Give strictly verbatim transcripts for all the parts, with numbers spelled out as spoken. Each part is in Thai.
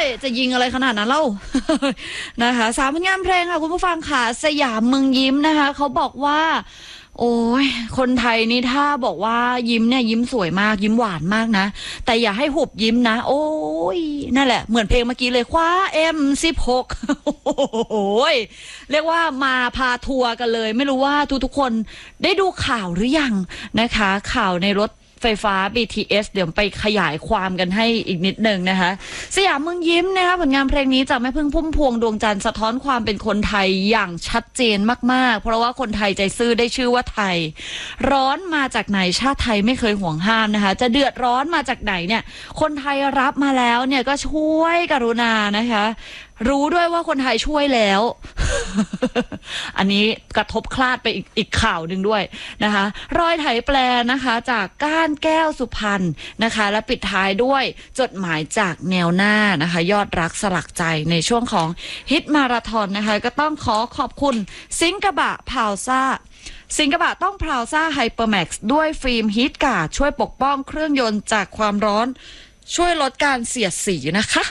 จะยิงอะไรขนาดนั้นเล่า นะคะสามผลงานเพลงค่ะคุณผู้ฟังค่ะสยามเมืองยิ้มนะคะเขาบอกว่าโอ้ยคนไทยนี่ถ้าบอกว่ายิ้มเนี่ยยิ้มสวยมากยิ้มหวานมากนะแต่อย่าให้หุบยิ้มนะโอ้ยนั่นแหละเหมือนเพลงเมื่อกี้เลยคว้า เอ็ม สิบหก โอ้ยเรียกว่ามาพาทัวร์กันเลยไม่รู้ว่าทุกๆคนได้ดูข่าวหรือยังนะคะข่าวในรถไฟฟ้า บี ที เอส เดี๋ยวไปขยายความกันให้อีกนิดนึงนะคะสยามเมืองยิ้มนะคะผลงานเพลงนี้จากแม่พึ่งพุ่มพวงดวงจันทร์สะท้อนความเป็นคนไทยอย่างชัดเจนมากๆเพราะว่าคนไทยใจซื่อได้ชื่อว่าไทยร้อนมาจากไหนชาติไทยไม่เคยห่วงห้ามนะคะจะเดือดร้อนมาจากไหนเนี่ยคนไทยรับมาแล้วเนี่ยก็ช่วยกรุณานะคะรู้ด้วยว่าคนไทยช่วยแล้ว อันนี้กระทบคลาดไปอีกอีกข่าวหนึ่งด้วยนะคะรอยไถแปลนะคะจากก้านแก้วสุพรรณนะคะและปิดท้ายด้วยจดหมายจากแนวหน้านะคะยอดรักสลักใจในช่วงของฮิตมาราธอนนะคะก็ต้องขอขอบคุณซิงกะบะพาวซ่าซิงกะบะต้องพาวซ่าไฮเปอร์แม็กซ์ด้วยฟิล์มฮีทการ์ดช่วยปกป้องเครื่องยนต์จากความร้อนช่วยลดการเสียดสีนะคะ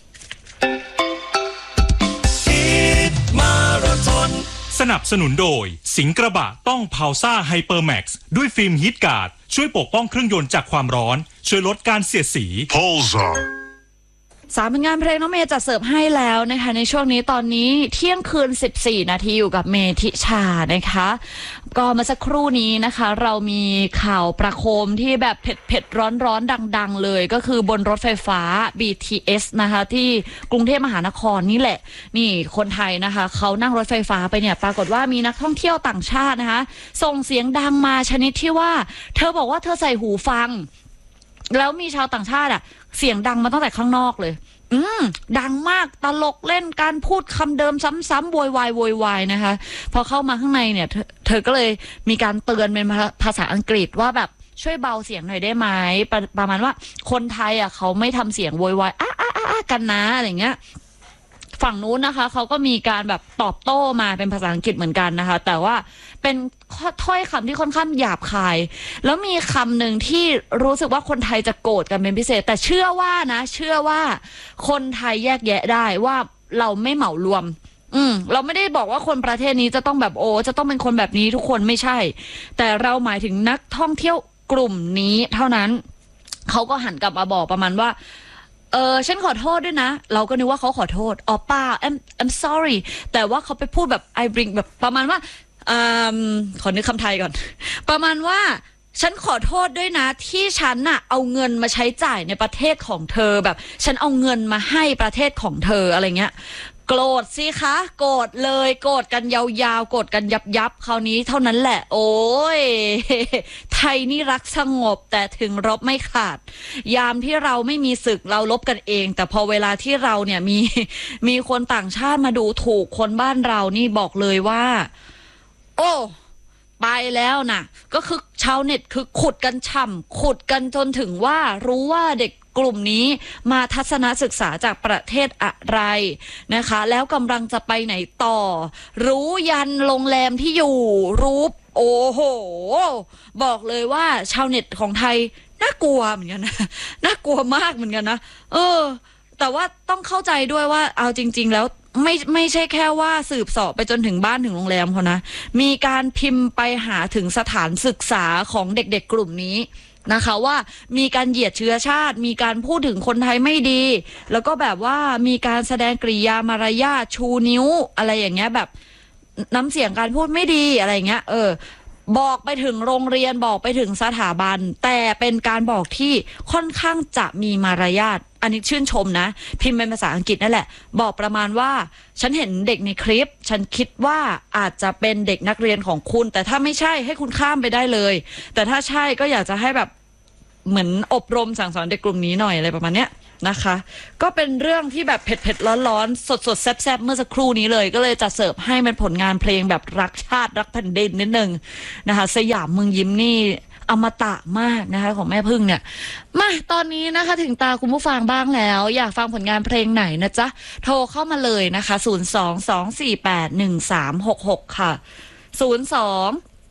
สนับสนุนโดยสิงกระบะต้องพาวซ่าไฮเปอร์แม็กซ์ด้วยฟิล์มฮีทการ์ดช่วยปกป้องเครื่องยนต์จากความร้อนช่วยลดการเสียดสีพาวซ่าสามผลงานเพลงน้องเมย์จัดเสิร์ฟให้แล้วนะคะในช่วงนี้ตอนนี้เที่ยงคืนสิบสี่นาทีอยู่กับเมธิชานะคะก็เมื่อสักครู่นี้นะคะเรามีข่าวประโคมที่แบบเผ็ดเผ็ดร้อนร้อนดังๆเลยก็คือบนรถไฟฟ้า บี ที เอส นะคะที่กรุงเทพมหานครนี่แหละนี่คนไทยนะคะเขานั่งรถไฟฟ้าไปเนี่ยปรากฏว่ามีนักท่องเที่ยวต่างชาตินะคะส่งเสียงดังมาชนิดที่ว่าเธอบอกว่าเธอใส่หูฟังแล้วมีชาวต่างชาติอ่ะเสียงดังมาตั้งแต่ข้างนอกเลยอืมดังมากตลกเล่นการพูดคำเดิมซ้ำๆโวยวายโวยวายนะคะพอเข้ามาข้างในเนี่ยเธอเธอก็เลยมีการเตือนเป็นภาษาอังกฤษว่าแบบช่วยเบาเสียงหน่อยได้ไหมประประมาณว่าคนไทยอ่ะเขาไม่ทำเสียงโวยวายอ้าอ้าอ้ากันนะอะไรเงี้ยฝั่งนู้นนะคะเขาก็มีการแบบตอบโต้มาเป็นภาษาอังกฤษเหมือนกันนะคะแต่ว่าเป็นถ้อยคำที่ค่อนข้างหยาบคายแล้วมีคำหนึ่งที่รู้สึกว่าคนไทยจะโกรธกันเป็นพิเศษแต่เชื่อว่านะเชื่อว่าคนไทยแยกแยะได้ว่าเราไม่เหมารวมอืมเราไม่ได้บอกว่าคนประเทศนี้จะต้องแบบโอ้จะต้องเป็นคนแบบนี้ทุกคนไม่ใช่แต่เราหมายถึงนักท่องเที่ยวกลุ่มนี้เท่านั้นเขาก็หันกลับมาบอกประมาณว่าเออฉันขอโทษด้วยนะเราก็นึกว่าเขาขอโทษอ๋อป้า I'm I'm sorry แต่ว่าเขาไปพูดแบบ I bring แบบประมาณว่าอ่าขอนึกคำไทยก่อนประมาณว่าฉันขอโทษด้วยนะที่ฉันน่ะเอาเงินมาใช้จ่ายในประเทศของเธอแบบฉันเอาเงินมาให้ประเทศของเธออะไรเงี้ยโกรธสิคะโกรธเลยโกรธกันยาวๆโกรธกันยับยับคราวนี้เท่านั้นแหละโอ้ยไทยนี่รักสงบแต่ถึงรบไม่ขาดยามที่เราไม่มีศึกเราลบกันเองแต่พอเวลาที่เราเนี่ยมีมีคนต่างชาติมาดูถูกคนบ้านเรานี่บอกเลยว่าโอ้ไปแล้วนะก็คือชาวเน็ตคือขุดกันฉ่ำขุดกันจนถึงว่ารู้ว่าเด็กกลุ่มนี้มาทัศนศึกษาจากประเทศอะไรนะคะแล้วกำลังจะไปไหนต่อรู้ยันโรงแรมที่อยู่รู้โอ้โหบอกเลยว่าชาวเน็ตของไทยน่ากลัวเหมือนกันนะน่ากลัวมากเหมือนกันนะเออแต่ว่าต้องเข้าใจด้วยว่าเอาจริงๆแล้วไม่ไม่ใช่แค่ว่าสืบเสาะไปจนถึงบ้านถึงโรงแรมเขานะมีการพิมพ์ไปหาถึงสถานศึกษาของเด็กๆกลุ่มนี้นะคะว่ามีการเหยียดเชื้อชาติมีการพูดถึงคนไทยไม่ดีแล้วก็แบบว่ามีการแสดงกริยามารยาทชูนิ้วอะไรอย่างเงี้ยแบบน้ำเสียงการพูดไม่ดีอะไรเงี้ยเออบอกไปถึงโรงเรียนบอกไปถึงสถาบันแต่เป็นการบอกที่ค่อนข้างจะมีมารยาทอันนี้ชื่นชมนะพิมพ์เป็นภาษาอังกฤษนั่นแหละบอกประมาณว่าฉันเห็นเด็กในคลิปฉันคิดว่าอาจจะเป็นเด็กนักเรียนของคุณแต่ถ้าไม่ใช่ให้คุณข้ามไปได้เลยแต่ถ้าใช่ก็อยากจะให้แบบเหมือนอบรมสั่งสอนเด็กกลุ่มนี้หน่อยอะไรประมาณเนี้ยนะคะก็เป็นเรื่องที่แบบเผ็ดเผ็ดร้อนร้อนสดสดแซ่บแซ่บเมื่อสักครู่นี้เลยก็เลยจะเสิร์ฟให้เป็นผลงานเพลงแบบรักชาติรักแผ่นดินนิดนึงนะคะสยามเมืองยิ้มนี่อมตะมากนะคะของแม่พึ่งเนี่ยมาตอนนี้นะคะถึงตาคุณผู้ฟังบ้างแล้วอยากฟังผลงานเพลงไหนนะจ๊ะโทรเข้ามาเลยนะคะศูนย์ สอง สอง สี่ แปด หนึ่ง สาม หก หกค่ะศูนย์ สอง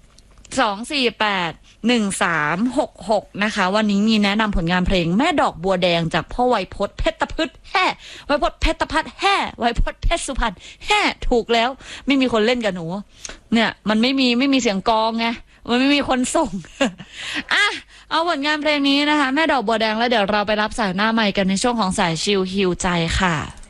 สองสี่แปดหนึ่งสามหกหกนะคะ วันนี้มีแนะนำผลงานเพลงแม่ดอกบัวแดงจากพ่อไวยพจน์เพชรพฤกษ์แฮ่ไวยพจน์เพชรพัฒน์แฮ่ไวยพจน์เพชรสุพรรณแฮ่ถูกแล้วไม่มีคนเล่นกับหนูเนี่ยมันไม่มีไม่มีเสียงกลองไงมันไม่มีคนส่ง อ่ะเอาผลงานเพลงนี้นะคะแม่ดอกบัวแดงแล้วเดี๋ยวเราไปรับสายหน้าใหม่กันในช่วงของสายชิลฮิวใจค่ะ